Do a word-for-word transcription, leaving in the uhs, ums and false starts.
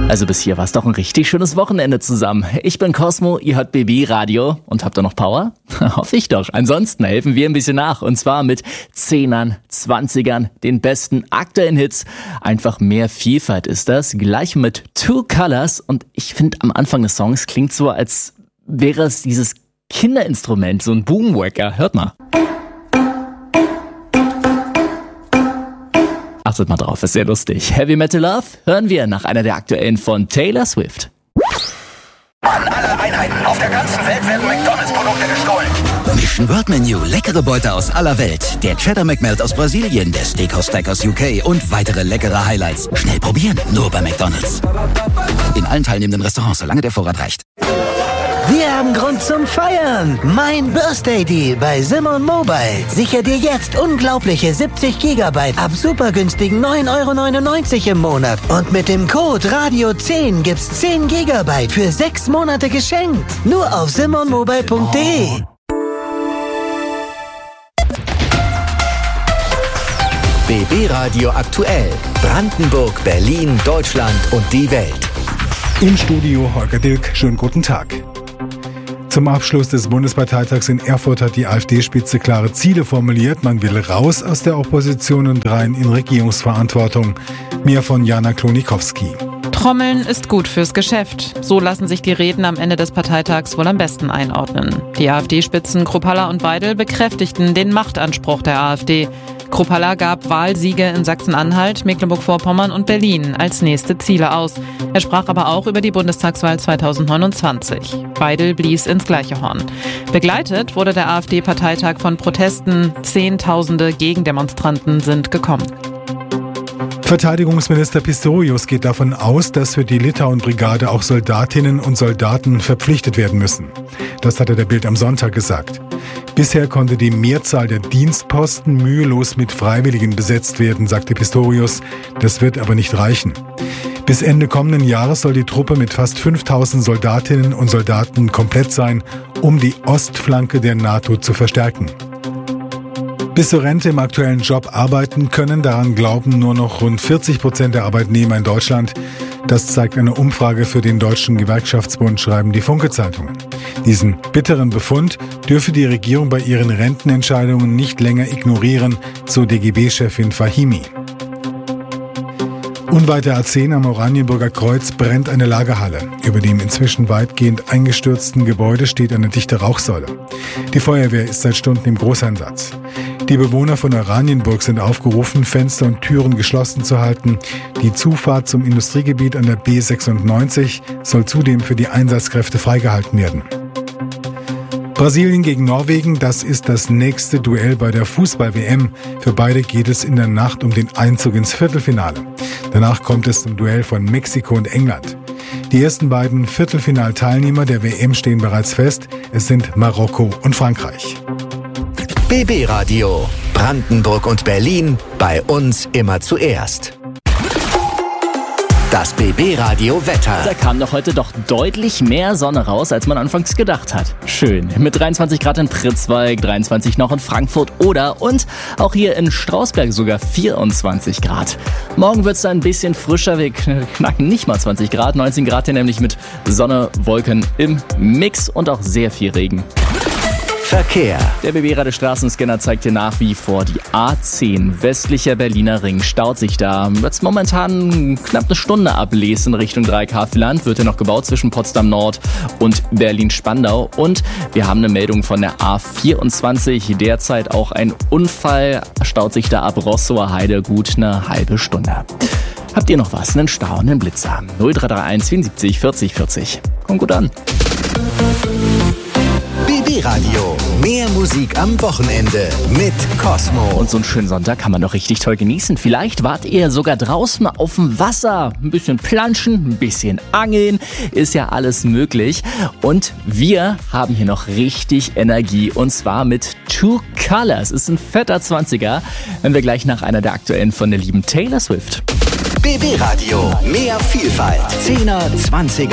Also bis hier war es doch ein richtig schönes Wochenende zusammen. Ich bin Cosmo, ihr hört B B Radio und habt ihr noch Power? Hoffe ich doch. Ansonsten helfen wir ein bisschen nach und zwar mit Zehnern, Zwanzigern, den besten aktuellen Hits. Einfach mehr Vielfalt ist das. Gleich mit Two Colors und ich finde am Anfang des Songs klingt so, als wäre es dieses Kinderinstrument, so ein Boomwhacker. Hört mal. Achtet mal drauf, ist sehr lustig. Heavy Metal Love hören wir nach einer der aktuellen von Taylor Swift. An alle Einheiten auf der ganzen Welt werden McDonalds-Produkte gestohlen. Mission World Menu, leckere Beute aus aller Welt. Der Cheddar McMelt aus Brasilien, der Steakhouse Stack aus U K und weitere leckere Highlights. Schnell probieren, nur bei McDonalds. In allen teilnehmenden Restaurants, solange der Vorrat reicht. Wir haben Grund zum Feiern. Mein Birthday Deal bei Simon Mobile. Sichere dir jetzt unglaubliche siebzig Gigabyte ab super günstigen neun Euro neunundneunzig im Monat. Und mit dem Code Radio zehn gibt's zehn Gigabyte für sechs Monate geschenkt. Nur auf simon mobile punkt de. B B Radio aktuell. Brandenburg, Berlin, Deutschland und die Welt. Im Studio Holger Dilk. Schönen guten Tag. Zum Abschluss des Bundesparteitags in Erfurt hat die AfD-Spitze klare Ziele formuliert. Man will raus aus der Opposition und rein in Regierungsverantwortung. Mehr von Jana Klonikowski. Trommeln ist gut fürs Geschäft. So lassen sich die Reden am Ende des Parteitags wohl am besten einordnen. Die AfD-Spitzen Kruppalla und Weidel bekräftigten den Machtanspruch der AfD. Kruppalla gab Wahlsiege in Sachsen-Anhalt, Mecklenburg-Vorpommern und Berlin als nächste Ziele aus. Er sprach aber auch über die Bundestagswahl zweitausendneunundzwanzig. Weidel blies ins gleiche Horn. Begleitet wurde der AfD-Parteitag von Protesten. Zehntausende Gegendemonstranten sind gekommen. Verteidigungsminister Pistorius geht davon aus, dass für die Litauen-Brigade auch Soldatinnen und Soldaten verpflichtet werden müssen. Das hatte der Bild am Sonntag gesagt. Bisher konnte die Mehrzahl der Dienstposten mühelos mit Freiwilligen besetzt werden, sagte Pistorius. Das wird aber nicht reichen. Bis Ende kommenden Jahres soll die Truppe mit fast fünftausend Soldatinnen und Soldaten komplett sein, um die Ostflanke der NATO zu verstärken. Bis zur Rente im aktuellen Job arbeiten können, daran glauben nur noch rund vierzig Prozent der Arbeitnehmer in Deutschland. Das zeigt eine Umfrage für den Deutschen Gewerkschaftsbund, schreiben die Funke-Zeitungen. Diesen bitteren Befund dürfe die Regierung bei ihren Rentenentscheidungen nicht länger ignorieren, so D G B-Chefin Fahimi. Unweit der A zehn am Oranienburger Kreuz brennt eine Lagerhalle. Über dem inzwischen weitgehend eingestürzten Gebäude steht eine dichte Rauchsäule. Die Feuerwehr ist seit Stunden im Großeinsatz. Die Bewohner von Oranienburg sind aufgerufen, Fenster und Türen geschlossen zu halten. Die Zufahrt zum Industriegebiet an der B sechsundneunzig soll zudem für die Einsatzkräfte freigehalten werden. Brasilien gegen Norwegen, das ist das nächste Duell bei der Fußball-W M. Für beide geht es in der Nacht um den Einzug ins Viertelfinale. Danach kommt es zum Duell von Mexiko und England. Die ersten beiden Viertelfinalteilnehmer der W M stehen bereits fest. Es sind Marokko und Frankreich. B B Radio. Brandenburg und Berlin. Bei uns immer zuerst. Das B B Radio Wetter. Da kam doch heute doch deutlich mehr Sonne raus, als man anfangs gedacht hat. Schön. Mit dreiundzwanzig Grad in Pritzwalk, dreiundzwanzig noch in Frankfurt Oder und auch hier in Strausberg sogar vierundzwanzig Grad. Morgen wird es ein bisschen frischer. Wir knacken nicht mal zwanzig Grad, neunzehn Grad hier nämlich mit Sonne, Wolken im Mix und auch sehr viel Regen. Verkehr. Der B B-Radio Straßenscanner zeigt hier nach wie vor die A zehn. Westlicher Berliner Ring staut sich da. Jetzt momentan knapp eine Stunde ablesen Richtung drei K Land. Wird ja noch gebaut zwischen Potsdam Nord und Berlin-Spandau. Und wir haben eine Meldung von der A vierundzwanzig. Derzeit auch ein Unfall. Staut sich da ab Rossower Heide gut eine halbe Stunde. Habt ihr noch was? Einen Stau, einen Blitzer? null drei drei eins vierundsiebzig vierzig vierzig. Kommt gut an. B B Radio. Mehr Musik am Wochenende mit Cosmo. Und so einen schönen Sonntag kann man doch richtig toll genießen. Vielleicht wart ihr sogar draußen auf dem Wasser. Ein bisschen planschen, ein bisschen angeln. Ist ja alles möglich. Und wir haben hier noch richtig Energie. Und zwar mit Two Colors. Ist ein fetter zwanziger. Wenn wir gleich nach einer der aktuellen von der lieben Taylor Swift. B B Radio. Mehr Vielfalt. Zehner, Zwanziger.